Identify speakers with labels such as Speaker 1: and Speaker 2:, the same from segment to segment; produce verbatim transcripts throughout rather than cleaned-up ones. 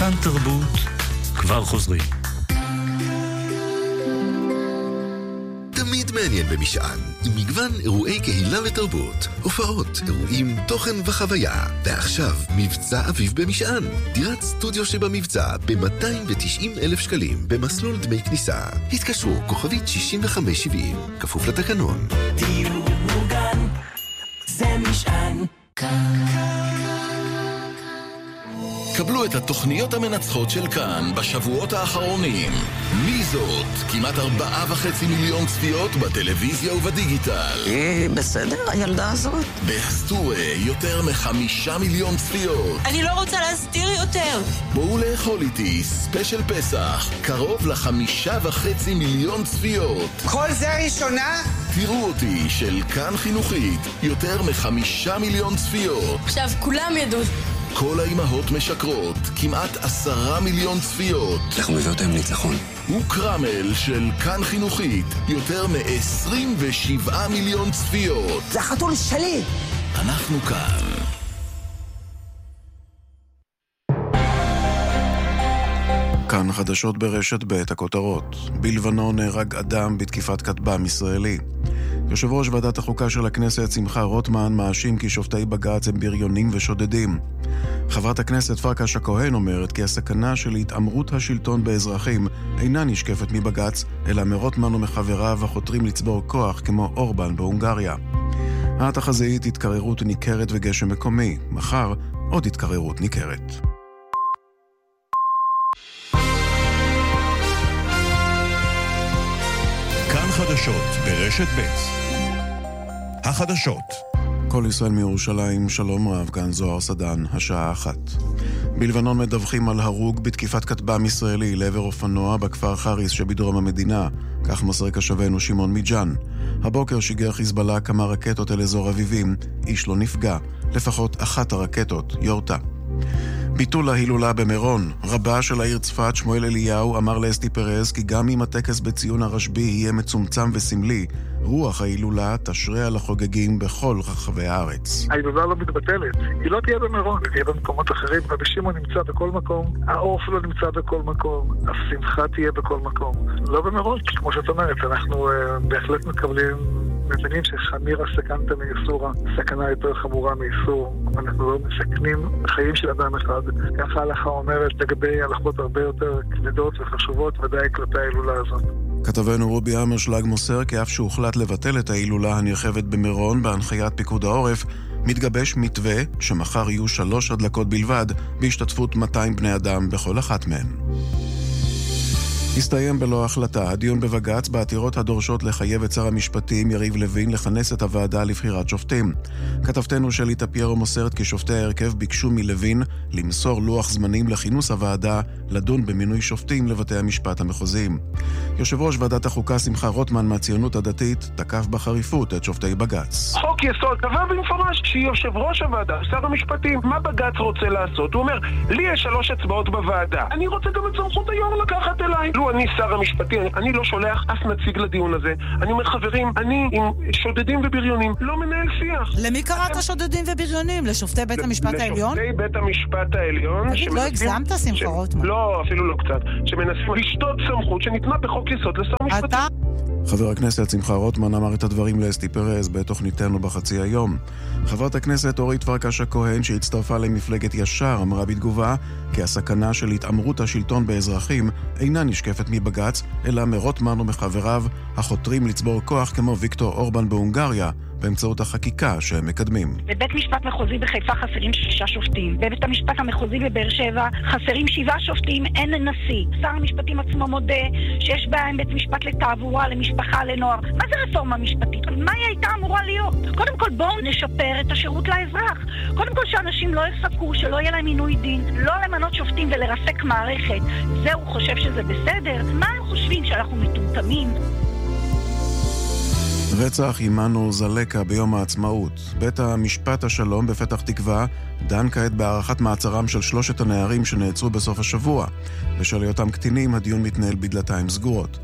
Speaker 1: כאן תרבות, כבר חוזרים.
Speaker 2: תמיד מעניין במשען, עם מגוון אירועי קהילה ותרבות, הופעות, אירועים, תוכן וחוויה. ועכשיו, מבצע אביב במשען. דירת סטודיו שבמבצע ב-מאתיים ותשעים אלף שקלים, במסלול דמי כניסה. התקשרו, כוכבית שישים וחמש שבעים, כפוף לתקנון.
Speaker 3: דיור מוגן, זה משען.
Speaker 4: קבלו את התוכניות המנצחות של כאן בשבועות האחרונים. מי זאת? כמעט ארבעה וחצי מיליון צפיות בטלוויזיה ובדיגיטל.
Speaker 5: אה, בסדר, הילדה הזאת.
Speaker 4: בהסטורי יותר מחמישה מיליון צפיות.
Speaker 6: אני לא רוצה להסתיר יותר.
Speaker 4: בואו לאכול איתי, ספיישל פסח, קרוב לחמישה וחצי מיליון צפיות.
Speaker 5: כל זה ראשונה?
Speaker 4: תראו אותי של כאן חינוכית, יותר מחמישה מיליון צפיות.
Speaker 6: עכשיו כולם ידעו.
Speaker 4: כל האימהות משקרות, כמעט עשרה מיליון צפיות.
Speaker 5: אנחנו מביא אותם ניצחון.
Speaker 4: וקרמל של כאן חינוכית, יותר מ-עשרים ושבעה מיליון צפיות.
Speaker 5: זה החתול שלי!
Speaker 4: אנחנו כאן.
Speaker 7: כאן חדשות ברשת ב' הכותרות. בלבנון נהרג אדם בתקיפת כטב"ם ישראלי. יושב ראש ועדת החוקה של הכנסת שמחה רוטמן מאשים כי שופטי בג"ץ הם בריונים ושודדים. חברת הכנסת פרקש הכהן אומרת כי הסכנה של התאמרות השלטון באזרחים אינה נשקפת מבג"ץ, אלא מרוטמן ומחבריו החותרים לצבור כוח כמו אורבן בהונגריה. התחזית התקררות ניכרת וגשם מקומי. מחר עוד התקררות ניכרת.
Speaker 1: כאן חדשות ברשת ב'. החדשות.
Speaker 7: כל ישראל מירושלים, שלום רב, כאן זוהר סדן, השעה אחת. בלבנון מדווחים על הרוג בתקיפת כטב"ם ישראלי לעבר אופנוע בכפר חריס שבדרום המדינה, כך מוסר כשבנו שמעון מיג'אן. הבוקר שיגר חיזבאללה כמה רקטות אל אזור אביבים, איש לא נפגע, לפחות אחת הרקטות יורתה. ביטול ההילולה במירון. רבה של העיר צפת שמואל אליהו אמר לאסתי פרז כי גם אם הטקס בציון הרשב"י יהיה מצומצם וסמלי, רוח ההילולה תשרה על החוגגים בכל רחבי הארץ.
Speaker 8: ההילולה לא מתבטלת, היא לא תהיה במירון, היא תהיה במקומות אחרים. רבי שמעון נמצא בכל מקום, העורף לא נמצא בכל מקום, השמחה תהיה בכל מקום, לא במירון. כמו שאת אומרת, אנחנו uh, בהחלט מקבלים, מבינים שחמירה סכנתא מאיסורא, סכנה יותר חמורה מאיסור. אנחנו לא מסכנים חיים של אדם אחד. ככה ההלכה אומרת לגבי הלכות הרבה יותר כבדות וחשובות, ודאי כלפי ההילולה הזאת.
Speaker 7: כתבנו רובי אמרשלג מוסר כי אף שהוחלט לבטל את ההילולה הנרחבת במירון בהנחיית פיקוד העורף, מתגבש מתווה שמחר יהיו שלוש הדלקות בלבד בהשתתפות מאתיים בני אדם בכל אחת מהן. הסתיים בלא החלטה הדיון בבג"ץ בעתירות הדורשות לחייב את שר המשפטים יריב לוין לכנס את הוועדה לבחירת שופטים. כתבתנו שלי טפיירו מוסרת כי שופטי ההרכב ביקשו מלוין למסור לוח זמנים לכינוס הוועדה לדון במינוי שופטים לבתי המשפט המחוזיים. יושב ראש ועדת החוקה שמחה רוטמן מהציונות הדתית תקף בחריפות את שופטי בג"ץ.
Speaker 9: חוק יסוד קבע במפורש שיושב ראש הוועדה, שר המשפטים, מה בג"ץ רוצה לעשות? הוא אומר, לי יש שלוש אצבעות בוועדה, אני רוצה גם את סמכות היו"ר לקחת אליי. לו אני שר המשפטי, אני, אני לא שולח אף נציג לדיון הזה. אני אומר, חברים, אני עם שודדים ובריונים לא מנהל שיח.
Speaker 10: למי קראת שודדים ובריונים? לשופטי בית המשפט העליון?
Speaker 9: לשופטי בית המשפט העליון.
Speaker 10: לא הגזמת, שמחה רוטמן?
Speaker 9: לא, אפילו לא קצת. שמנסים לשתות סמכות שניתנה בחוק יסוד לשר המשפטי.
Speaker 7: חבר הכנסת שמחה רוטמן אמר את הדברים לאסתי פרז בתוכניתנו בחצי היום. חברת הכנסת אורית פרקש הכהן שהצטרפה למפלגת ישר אמרה בתגובה כי הסכנה של התאמרות השלטון באזרחים אינה נשקפת מבג"ץ, אלא מרוטמן ומחבריו החותרים לצבור כוח כמו ויקטור אורבן בהונגריה באמצעות החקיקה שהם מקדמים.
Speaker 11: בבית משפט מחוזי בחיפה חסרים שישה שופטים. בבית המשפט המחוזי בבאר שבע חסרים שבעה שופטים, אין נשיא. שר המשפטים עצמו מודה שיש בעיה עם בית משפט לתעבורה, למשפחה, לנוער. מה זה רפורמה משפטית? מה היא הייתה אמורה להיות? קודם כל בואו נשפר את השירות לאזרח. קודם כל שאנשים לא יפקו, שלא יהיה להם עינוי דין, לא למנות שופטים ולרסק מערכת. זהו חושב שזה בסדר? מה הם חושבים שאנחנו מטומטמים?
Speaker 7: רצח אימנו זלקה ביום העצמאות. בית המשפט השלום בפתח תקווה דן כעת בהארכת מעצרם של שלושת הנערים שנעצרו בסוף השבוע. בשל היותם קטינים, הדיון מתנהל בדלתיים סגורות.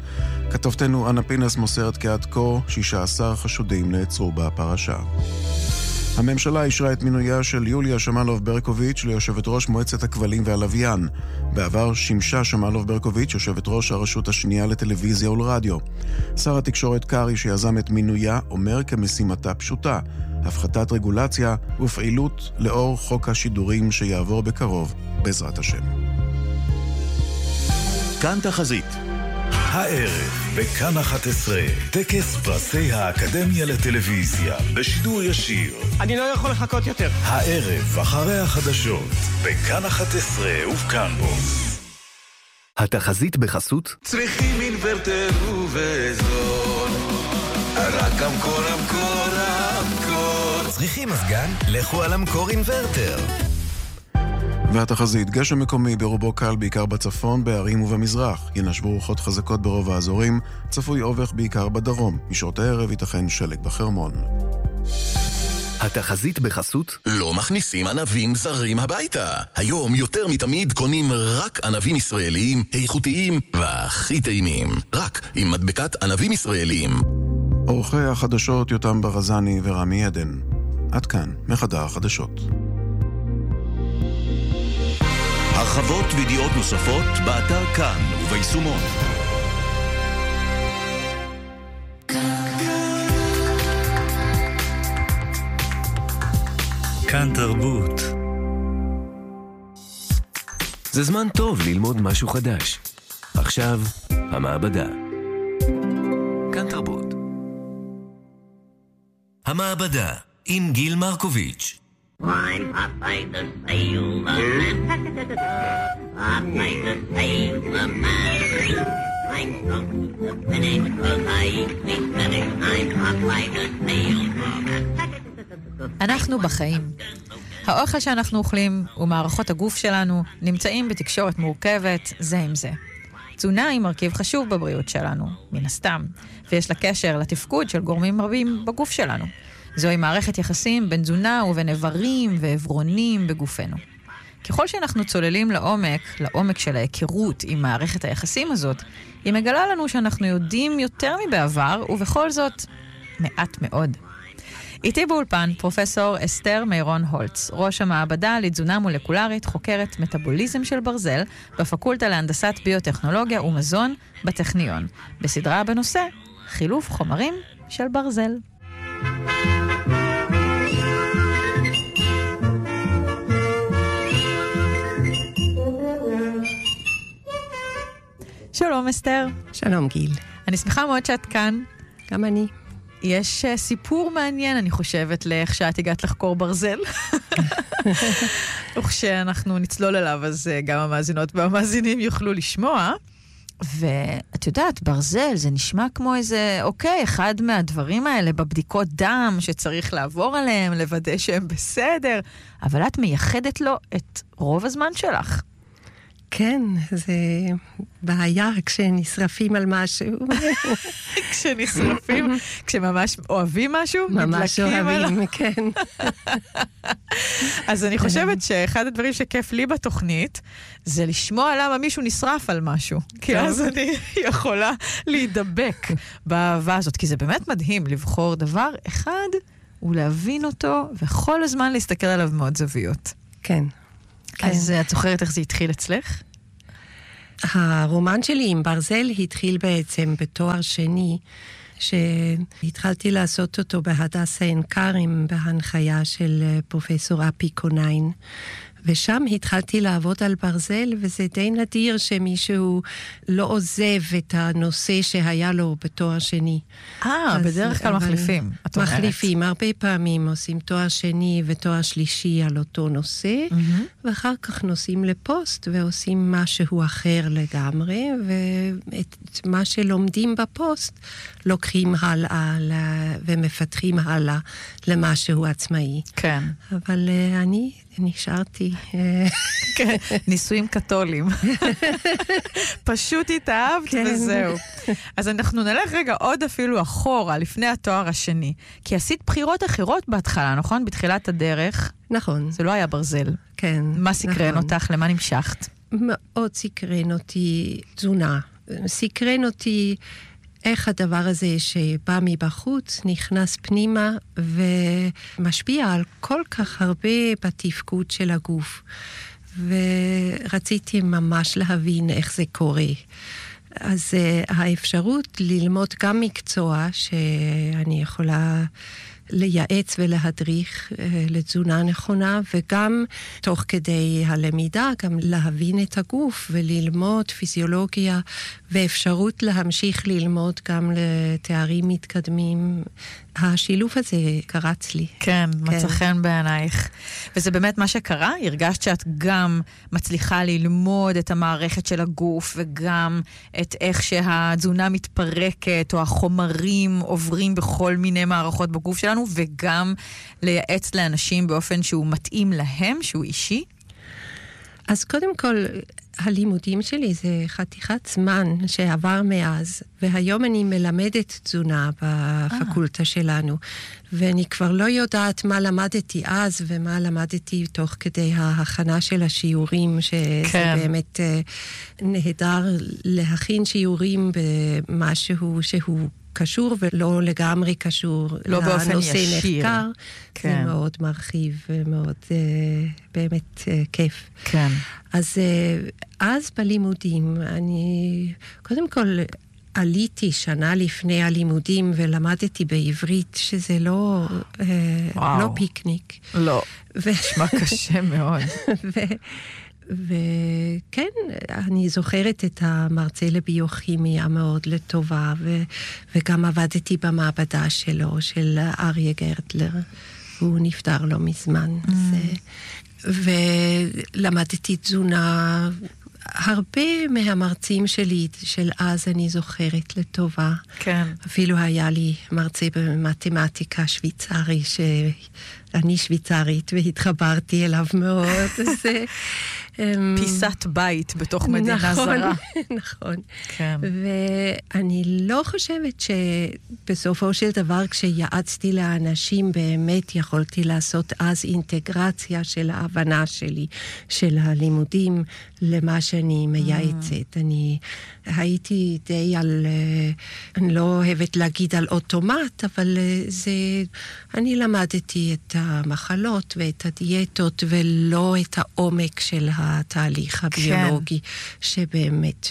Speaker 7: כתבתנו אנה פינס מוסרת כי עד כה שישה עשר חשודים נעצרו בפרשה. הממשלה אישרה את מינויה של יוליה שמאלוב ברקוביץ' ליושבת ראש מועצת הכבלים והלוויין. בעבר שימשה שמאלוב ברקוביץ' יושבת ראש הרשות השנייה לטלוויזיה ולרדיו. שר התקשורת קרי שיזם את מינויה אומר כמשימתה פשוטה, הפחתת רגולציה ופעילות לאור חוק השידורים שיעבור בקרוב, בעזרת השם.
Speaker 1: כאן תחזית. הערב בכאן אחת עשרה, טקס פרסי האקדמיה לטלוויזיה, בשידור ישיר.
Speaker 12: אני לא יכול לחכות יותר.
Speaker 1: הערב אחרי החדשות, בכאן אחת עשרה ובכאן בו.
Speaker 13: התחזית בחסות?
Speaker 14: צריכים אינוורטר ובזול, רק המקור המקור המקור.
Speaker 13: צריכים מזגן? לכו על המקור אינוורטר.
Speaker 7: והתחזית, גשם מקומי ברובו קל בעיקר בצפון, בערים ובמזרח. ינשבו רוחות חזקות ברוב האזורים, צפוי אובך בעיקר בדרום. משעות הערב ייתכן שלג בחרמון.
Speaker 13: התחזית בחסות?
Speaker 4: לא מכניסים ענבים זרים הביתה. היום יותר מתמיד קונים רק ענבים ישראלים, איכותיים והכי טעימים. רק עם מדבקת ענבים ישראלים.
Speaker 7: אורחי החדשות יותם ברזני ורמי עדן. עד כאן, מחדר החדשות.
Speaker 1: הרחבות וידיעות נוספות באתר כאן וביישומון. כאן תרבות.
Speaker 13: זה זמן טוב ללמוד משהו חדש. עכשיו, המעבדה. כאן תרבות.
Speaker 1: המעבדה עם גיל מרקוביץ'.
Speaker 15: I'm Popeye the Sailor Man. Popeye the Sailor Man. I'm drunk to finish because I eat sweet spinach. I'm Popeye the Sailor Man.
Speaker 16: אנחנו בחיים. האוכל שאנחנו אוכלים ומערכות הגוף שלנו נמצאים בתקשורת מורכבת זה עם זה. תזונה היא מרכיב חשוב בבריאות שלנו, מן הסתם, ויש לה קשר לתפקוד של גורמים רבים בגוף שלנו. זוהי מערכת יחסים בין תזונה ובין איברים ועברונים בגופנו. ככל שאנחנו צוללים לעומק, לעומק של ההיכרות עם מערכת היחסים הזאת, היא מגלה לנו שאנחנו יודעים יותר מבעבר, ובכל זאת מעט מאוד. איתי באולפן פרופסור אסתר מירון הולץ, ראש המעבדה לתזונה מולקולרית, חוקרת מטאבוליזם של ברזל בפקולטה להנדסת ביוטכנולוגיה ומזון בטכניון, בסדרה בנושא חילוף חומרים של ברזל. שלום אסתר.
Speaker 17: שלום גיל.
Speaker 16: אני שמחה מאוד שאת כאן.
Speaker 17: גם אני.
Speaker 16: יש uh, סיפור מעניין, אני חושבת, לאיך שאת הגעת לחקור ברזל. וכשאנחנו נצלול אליו, אז uh, גם המאזינות והמאזינים יוכלו לשמוע. ואת יודעת, ברזל זה נשמע כמו איזה, אוקיי, אחד מהדברים האלה בבדיקות דם שצריך לעבור עליהם, לוודא שהם בסדר, אבל את מייחדת לו את רוב הזמן שלך.
Speaker 17: כן, זה בעיה כשנשרפים על משהו.
Speaker 16: כשנשרפים, כשממש אוהבים משהו,
Speaker 17: ממש אוהבים, כן.
Speaker 16: אז אני חושבת שאחד הדברים שכיף לי בתוכנית, זה לשמוע למה מישהו נשרף על משהו. כי אז אני יכולה להידבק באהבה הזאת, כי זה באמת מדהים לבחור דבר אחד ולהבין אותו, וכל הזמן להסתכל עליו מאוד זוויות.
Speaker 17: כן.
Speaker 16: אז את זוכרת איך זה התחיל אצלך?
Speaker 17: הרומן שלי עם ברזל התחיל בעצם בתואר שני, שהתחלתי לעשות אותו בהדסה עין כרם, בהנחיה של פרופסור אפי קוניין. ושם התחלתי לעבוד על ברזל, וזה די נדיר שמישהו לא עוזב את הנושא שהיה לו בתואר שני.
Speaker 16: אה, בדרך כלל מחליפים, את אומרת.
Speaker 17: מחליפים, הרבה פעמים עושים תואר שני ותואר שלישי על אותו נושא, mm-hmm. ואחר כך נוסעים לפוסט ועושים משהו אחר לגמרי, ואת מה שלומדים בפוסט לוקחים הלאה ומפתחים הלאה למשהו עצמאי.
Speaker 16: כן.
Speaker 17: אבל uh, אני... נשארתי.
Speaker 16: כן, נישואים קתולים. פשוט התאהבת וזהו. אז אנחנו נלך רגע עוד אפילו אחורה, לפני התואר השני. כי עשית בחירות אחרות בהתחלה, נכון? בתחילת הדרך.
Speaker 17: נכון.
Speaker 16: זה לא היה ברזל.
Speaker 17: כן.
Speaker 16: מה סקרן אותך? למה נמשכת?
Speaker 17: מאוד סקרן אותי תזונה. סקרן אותי איך הדבר הזה שבא מבחוץ נכנס פנימה ומשפיע על כל כך הרבה בתפקוד של הגוף. ורציתי ממש להבין איך זה קורה. אז uh, האפשרות ללמוד גם מקצוע שאני יכולה לייעץ ולהדריך uh, לתזונה נכונה, וגם תוך כדי הלמידה גם להבין את הגוף וללמוד פיזיולוגיה, ואפשרות להמשיך ללמוד גם לתארים מתקדמים. השילוב הזה קרץ לי.
Speaker 16: כן, כן. מצא חן בעינייך. וזה באמת מה שקרה? הרגשת שאת גם מצליחה ללמוד את המערכת של הגוף, וגם את איך שהתזונה מתפרקת, או החומרים עוברים בכל מיני מערכות בגוף שלנו, וגם לייעץ לאנשים באופן שהוא מתאים להם, שהוא אישי?
Speaker 17: אז קודם כל, הלימודים שלי זה חתיכת זמן שעבר מאז, והיום אני מלמדת תזונה בפקולטה שלנו, ואני כבר לא יודעת מה למדתי אז ומה למדתי תוך כדי ההכנה של השיעורים, שזה כן. באמת נהדר להכין שיעורים במשהו שהוא קשור ולא לגמרי קשור
Speaker 16: לא
Speaker 17: לנושא
Speaker 16: ישיר.
Speaker 17: נחקר.
Speaker 16: כן.
Speaker 17: זה מאוד מרחיב ומאוד uh, באמת uh, כיף.
Speaker 16: כן.
Speaker 17: אז uh, אז בלימודים אני קודם כל עליתי שנה לפני הלימודים ולמדתי בעברית, שזה לא, uh, לא פיקניק.
Speaker 16: לא, נשמע קשה מאוד.
Speaker 17: ו... וכן, אני זוכרת את המרצה לביוכימיה מאוד לטובה, ו- וגם עבדתי במעבדה שלו, של אריה גרטלר. הוא נפטר לא מזמן. Mm. אז, ולמדתי תזונה. הרבה מהמרצים שלי של אז אני זוכרת לטובה.
Speaker 16: כן.
Speaker 17: אפילו היה לי מרצה במתמטיקה שוויצרי, שאני שוויצרית והתחברתי אליו מאוד. זה...
Speaker 16: פיסת בית בתוך מדינה
Speaker 17: נכון,
Speaker 16: זרה.
Speaker 17: נכון.
Speaker 16: כן.
Speaker 17: ואני לא חושבת שבסופו של דבר כשיעצתי לאנשים באמת יכולתי לעשות אז אינטגרציה של ההבנה שלי, של הלימודים למה שאני מייעצת. אני הייתי די על, אני לא אוהבת להגיד על אוטומט, אבל זה, אני למדתי את המחלות ואת הדיאטות ולא את העומק של התהליך הביולוגי, כן. שבאמת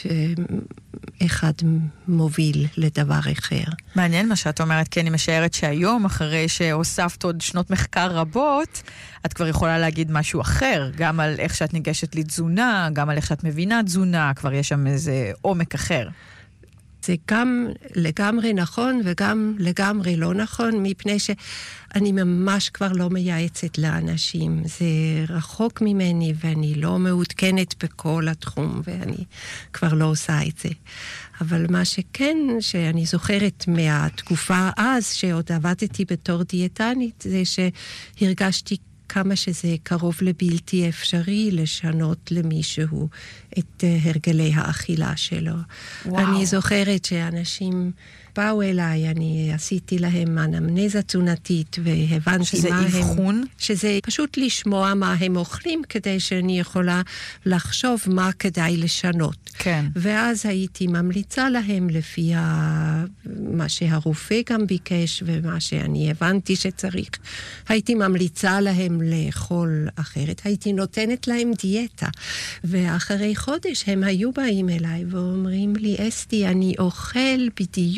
Speaker 17: אחד מוביל לדבר אחר.
Speaker 16: מעניין מה שאת אומרת, כי אני משערת שהיום, אחרי שהוספת עוד שנות מחקר רבות, את כבר יכולה להגיד משהו אחר, גם על איך שאת ניגשת לתזונה, גם על איך שאת מבינה תזונה, כבר יש שם איזה עומק אחר.
Speaker 17: זה גם לגמרי נכון וגם לגמרי לא נכון, מפני שאני ממש כבר לא מייעצת לאנשים. זה רחוק ממני ואני לא מעודכנת בכל התחום, ואני כבר לא עושה את זה. אבל מה שכן, שאני זוכרת מהתקופה אז, שעוד עבדתי בתור דיאטנית, זה שהרגשתי כמה שזה קרוב לבלתי אפשרי לשנות למישהו את הרגלי האכילה שלו. וואו. אני זוכרת שאנשים באו אליי, אני עשיתי להם אנמנזה תזונתית, והבנתי מה הם...
Speaker 16: שזה אבחון?
Speaker 17: שזה פשוט לשמוע מה הם אוכלים, כדי שאני יכולה לחשוב מה כדאי לשנות.
Speaker 16: כן.
Speaker 17: ואז הייתי ממליצה להם לפי ה... מה שהרופא גם ביקש, ומה שאני הבנתי שצריך. הייתי ממליצה להם לאכול אחרת, הייתי נותנת להם דיאטה. ואחרי חודש הם היו באים אליי ואומרים לי, אסתי, אני אוכל בדיוק